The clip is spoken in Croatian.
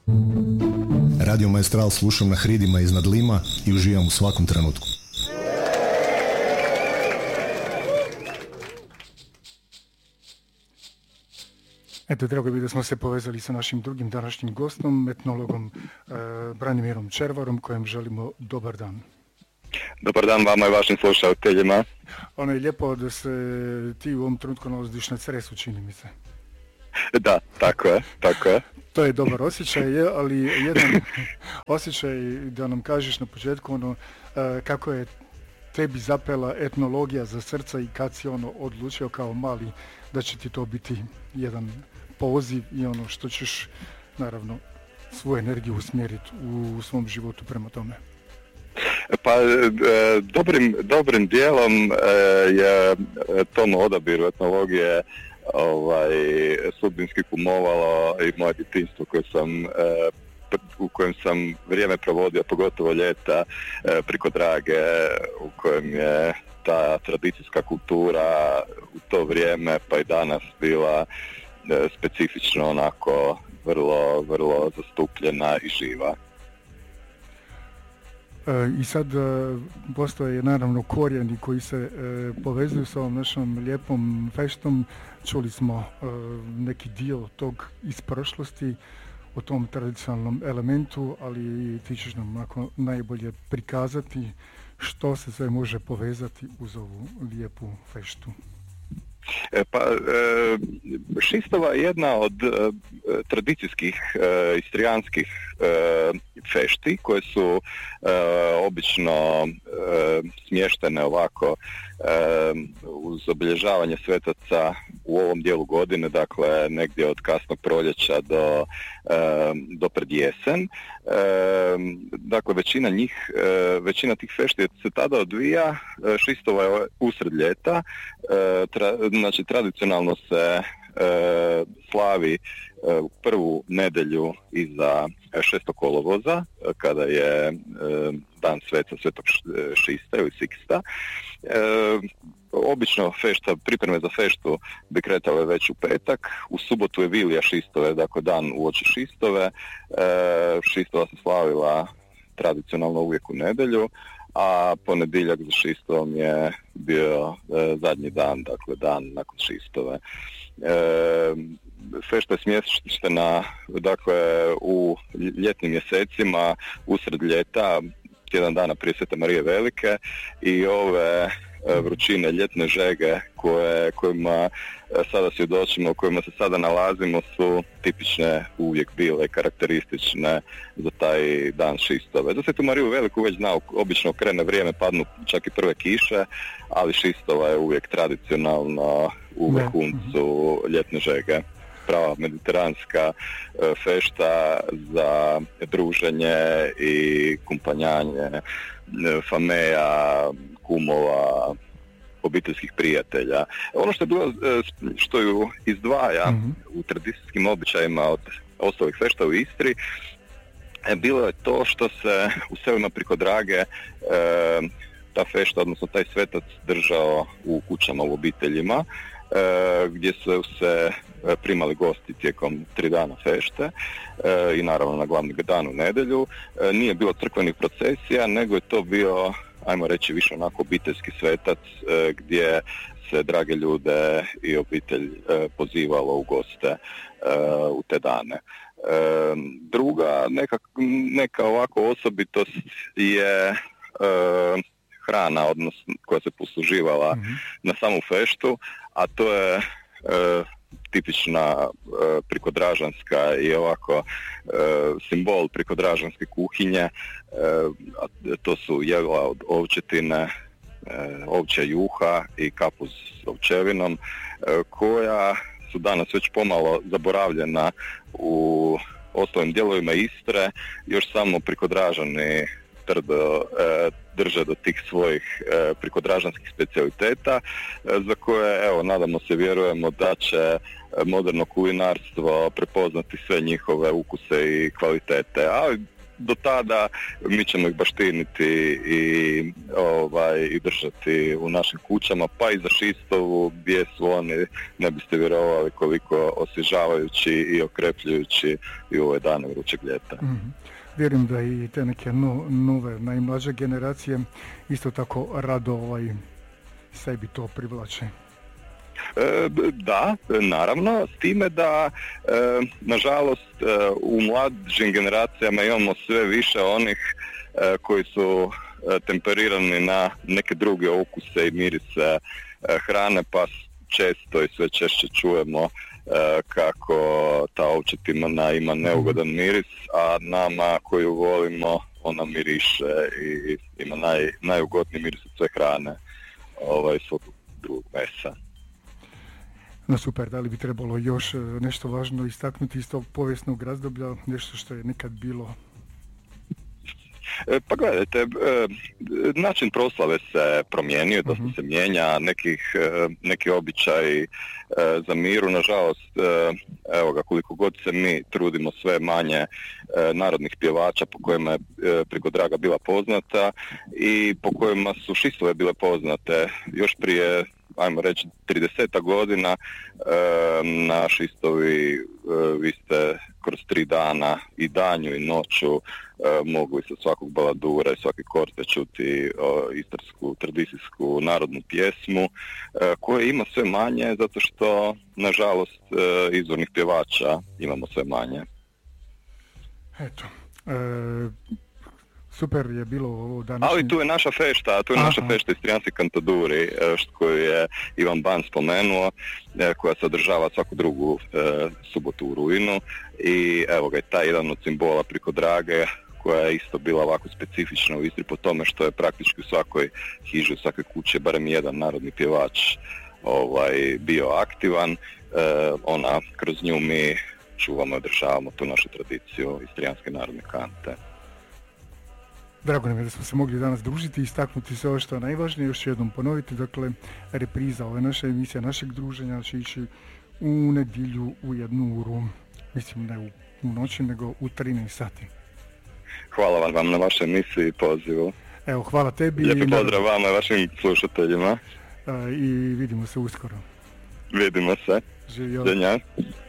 Radio Maestral slušam na hridima iznad Lima i uživam u svakom trenutku. Eto, drago bi da smo se povezali sa našim drugim današnjim gostom, etnologom Branimirom Červarom, kojem želimo dobar dan. Dobar dan vama i vašim slušateljima. Ono je lijepo da se ti u ovom trenutku nalaziš na Cresu, čini mi se. Da, tako je. To je dobar osjećaj, ali jedan osjećaj da nam kažeš na početku kako je tebi zapela etnologija za srca i kad si odlučio kao mali da će ti to biti jedan poziv i što ćeš naravno svoju energiju usmjeriti u svom životu prema tome. Pa dobrim dijelom je tom odabiru etnologije sudbinski kumovalo i moje djetinjstvo u kojem sam vrijeme provodio, pogotovo ljeta, priko Drage, u kojem je ta tradicijska kultura u to vrijeme pa i danas bila specifično onako vrlo zastupljena i živa. I sad postoje naravno korijeni koji se povezuju s ovom našom lijepom feštom. Čuli smo neki dio tog iz prošlosti o tom tradicionalnom elementu, ali ti ćeš nam ako najbolje prikazati što se sve može povezati uz ovu lijepu feštu. Šistova je jedna od tradicijskih istrijanskih fešti koje su obično smještene ovako uz obilježavanje svetaca u ovom dijelu godine, dakle negdje od kasnog proljeća do pred jesen. Dakle, većina tih fešti se tada odvija. Šistova je usred ljeta, znači tradicionalno se slavi prvu nedjelju iza 6. kolovoza, kada je dan sveca Svetog Šista ili Siksta. Obično pripreme za feštu bi kretale već u petak. U subotu je Vilija Šistove, dakle dan uoči Šistove. Šistova se slavila tradicionalno uvijek u nedjelju, a ponedjeljak za Šistovom je bio zadnji dan, dakle dan nakon Šistove. Fešta je smještena dakle u ljetnim mjesecima, usred ljeta, tjedan dana prije Svete Marije Velike, i ove vrućine, ljetne žege kojima sada svjedočimo, u kojima se sada nalazimo, su tipične uvijek bile, karakteristične za taj dan Šistove. Za Svetu Mariju Veliku već obično krene vrijeme, padnu čak i prve kiše, ali Šistova je uvijek tradicionalno u vrhuncu ljetne žege. Prava mediteranska fešta za druženje i kumpanjanje fameja, kumova, obiteljskih prijatelja. Ono što ju izdvaja u tradicijskim običajima od ostalih fešta u Istri, bilo je to što se u selima priko Drage ta fešta, odnosno taj svetac, držao u kućama, u obiteljima, gdje su se primali gosti tijekom 3 dana fešte i naravno na glavni dan u nedjelju. Nije bilo crkvenih procesija, nego je to bio, ajmo reći, više onako obiteljski svetac gdje se drage ljude i obitelj pozivalo u goste u te dane. Druga neka ovako osobitost je hrana, odnosno koja se posluživala na samu feštu, a to je tipična prikodražanska i ovako simbol prikodražanske kuhinje. To su jela od ovčetine, ovčja juha i kapuz s ovčevinom, koja su danas već pomalo zaboravljena u ostalim dijelovima Istre. Još samo prikodražani drže do tih svojih prikodražanskih specijaliteta, za koje, evo, nadamo se, vjerujemo da će moderno kulinarstvo prepoznati sve njihove ukuse i kvalitete. Ali do tada mi ćemo ih baštiniti i držati u našim kućama, pa i za Šistovu gdje su oni, ne biste vjerovali koliko osvježavajući i okrepljujući i u ove dane vrućeg ljeta. Mm-hmm. Vjerujem da i te neke nove, najmlađe generacije isto tako rado sebi to privlače. Da, naravno, s time da nažalost u mlađim generacijama imamo sve više onih koji su temperirani na neke druge okuse i mirise hrane, pa često i sve češće čujemo kako ta ovčetina ima neugodan miris, a nama koji ju volimo ona miriše i ima najugodniji miris od sve hrane svog drugog mesa. No super, da li bi trebalo još nešto važno istaknuti iz tog povijesnog razdoblja, nešto što je nekad bilo? Pa gledajte, način proslave se promijenio, dosta se mijenja, neki običaji za miru, nažalost, evo ga, koliko god se mi trudimo, sve manje narodnih pjevača po kojima je Prigodraga bila poznata i po kojima su Šistove bile poznate još prije, ajmo reći, 30 godina. Na Šistovi vi ste kroz 3 dana i danju i noću mogli sa svakog baladura i svaki korte čuti istarsku tradicijsku narodnu pjesmu koja ima sve manje zato što nažalost izvornih pjevača imamo sve manje. Eto, super je bilo ovo današnje... Ali tu je naša fešta, naša fešta Istrijanski kantaduri, koju je Ivan Ban spomenuo, koja se održava svaku drugu subotu u rujnu i evo ga je taj jedan od simbola Prigodrage koja je isto bila ovako specifična u Istri po tome što je praktički u svakoj hiži, u svakoj kući barem jedan narodni pjevač bio aktivan. Ona, kroz nju mi čuvamo i održavamo tu našu tradiciju Istrijanske narodne kante. Drago nam je da smo se mogli danas družiti i istaknuti sve ovo što je najvažnije. Još jednom ponoviti, dakle, repriza ove naše emisije, našeg druženja će ići u nedjelju u 1 uru. Mislim, ne u noći, nego u 13 sati. Hvala vam na vašoj emisiji i pozivu. Evo, hvala tebi. Lijepi pozdrav vama i vašim slušateljima. I vidimo se uskoro. Vidimo se. Živio. Ženja.